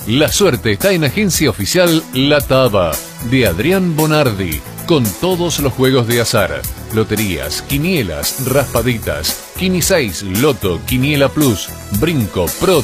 La suerte está en Agencia Oficial La Taba, de Adrián Bonardi, con todos los juegos de azar, loterías, quinielas, raspaditas, Quini 6, Loto, Quiniela Plus, Brinco, Pro